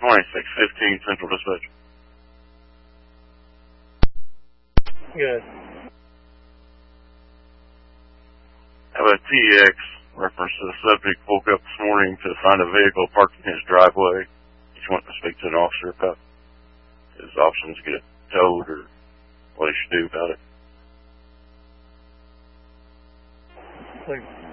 Morning, 615 Central Dispatch. Good. I have a TEX reference to the subject woke up this morning to find a vehicle parked in his driveway. He's wanting to speak to an officer about his options to get it towed or what he should do about it. Like